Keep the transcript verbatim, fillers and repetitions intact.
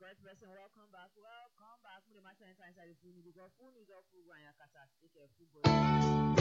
correct person. Welcome back. Welcome back. Put the match enter inside the full news because full news of full and yakata. Take a full body.